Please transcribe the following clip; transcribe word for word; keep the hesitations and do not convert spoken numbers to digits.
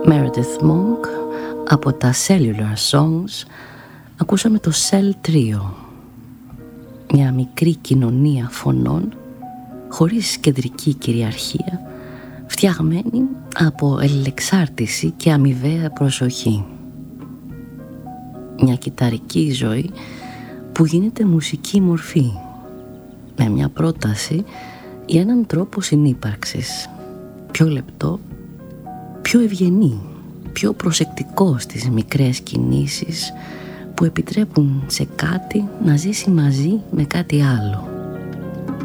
Meredith Monk. Από τα Cellular Songs ακούσαμε το Cell Trio, μια μικρή κοινωνία φωνών χωρίς κεντρική κυριαρχία, φτιαγμένη από αλληλεξάρτηση και αμοιβαία προσοχή. Μια κιθαρική ζωή που γίνεται μουσική μορφή, με μια πρόταση για έναν τρόπο συνύπαρξης πιο λεπτό, πιο ευγενή, πιο προσεκτικό στις μικρές κινήσεις που επιτρέπουν σε κάτι να ζήσει μαζί με κάτι άλλο.